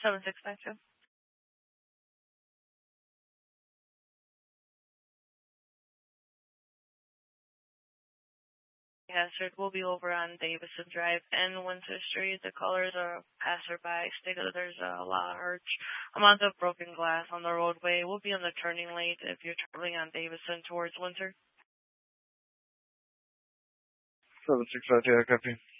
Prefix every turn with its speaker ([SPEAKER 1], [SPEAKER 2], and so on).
[SPEAKER 1] 7652. Hazard will be over on Davison Drive and Winter Street. The callers are passerby. Stated that there's a large amount of broken glass on the roadway. We'll be on the turning lane if you're traveling on Davison towards Winter.
[SPEAKER 2] 7652, copy.